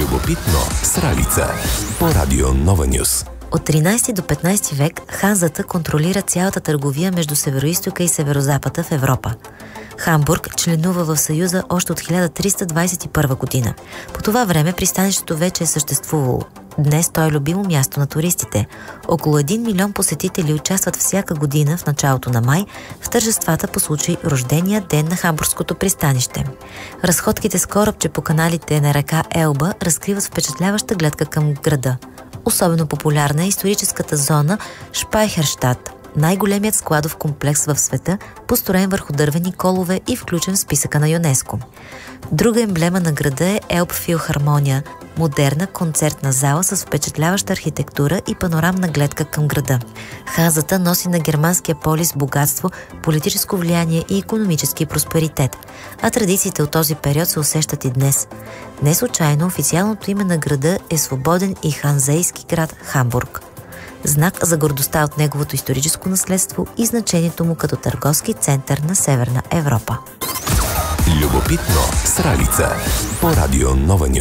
Любопитно с Ралица по Радио Нова Нюс. От 13 до 15 век Ханзата контролира цялата търговия между Североизтока и Северозапада в Европа. Хамбург членува в Съюза още от 1321 година. По това време пристанището вече е съществувало. Днес то е любимо място на туристите. Около 1 милион посетители участват всяка година в началото на май в тържествата по случай рождения ден на Хамбургското пристанище. Разходките с корабче по каналите на река Елба разкриват впечатляваща гледка към града. Особено популярна е историческата зона Шпайхерщад, най-големият складов комплекс в света, построен върху дървени колове и включен в списъка на ЮНЕСКО. Друга емблема на града е Елбфилхармония, модерна концертна зала с впечатляваща архитектура и панорамна гледка към града. Ханзата носи на германския полис богатство, политическо влияние и икономически просперитет, а традициите от този период се усещат и днес. Не случайно официалното име на града е свободен и ханзейски град Хамбург. Знак за гордостта от неговото историческо наследство и значението му като търговски център на Северна Европа. Любопитно с Ралица по Радио Нова Нюс.